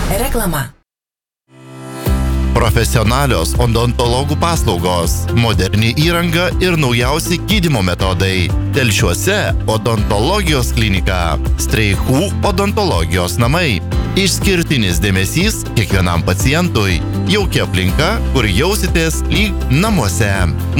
Reklama. Profesionalios odontologų paslaugos, moderni įranga ir naujausi gydymo metodai. Telšiuose odontologijos klinika, Streichų odontologijos namai. Išskirtinis dėmesys kiekvienam pacientui. Jaukia aplinka, kur jausitės lyg namuose.